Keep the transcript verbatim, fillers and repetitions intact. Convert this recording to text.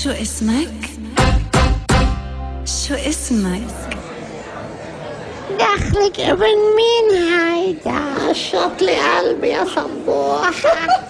شو اسمك؟ شو اسمك؟ دخلك ابن مين هيدا؟ شط لي قلبي يا صبوحة.